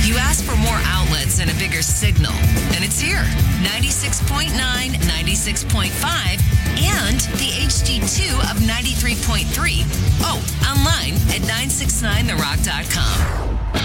You asked for more outlets and a bigger signal, and it's here. 96.9, 96.5, and the HD2 of 93.3. Oh, online at 969therock.com.